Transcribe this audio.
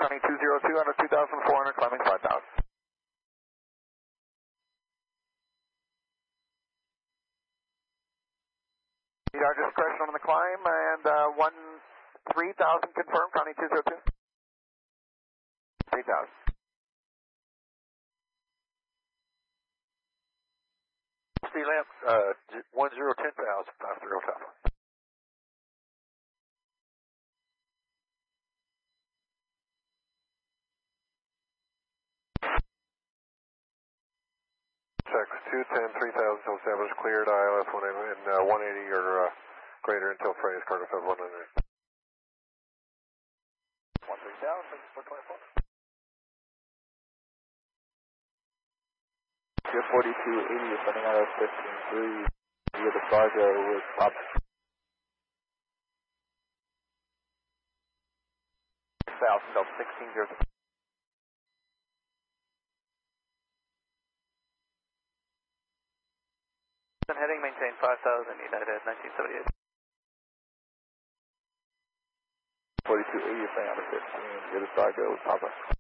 running 202 out of 2,400, climbing 5,000. Our discretion on the climb, and 3,000 confirmed, counting 202. 3,000. C-Lamp, 10,000, 530 top. Check 210, 3,000 till established, cleared ILS 180 and 180 or greater until phrase Carter 100. 130,000, 424. Your 4280 is running out of 15.3 via the Fargo with Pop. 6,000, Delta 16, 0. Heading, maintain 5,000, United 1978. 4280 is running out of 15 via the Fargo with Papa.